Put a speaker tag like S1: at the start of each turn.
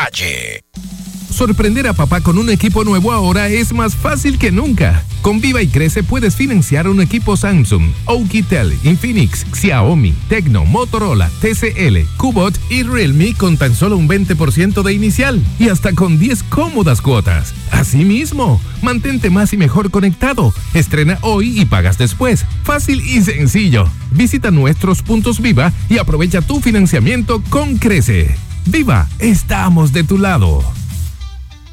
S1: detalle.
S2: Sorprender a papá con un equipo nuevo ahora es más fácil que nunca. Con Viva y Crece puedes financiar un equipo Samsung, Oukitel, Infinix, Xiaomi, Tecno, Motorola, TCL, Kubot y Realme con tan solo un 20% de inicial y hasta con 10 cómodas cuotas. Asimismo, mantente más y mejor conectado. Estrena hoy y pagas después. Fácil y sencillo. Visita nuestros puntos Viva y aprovecha tu financiamiento con Crece. Viva, estamos de tu lado.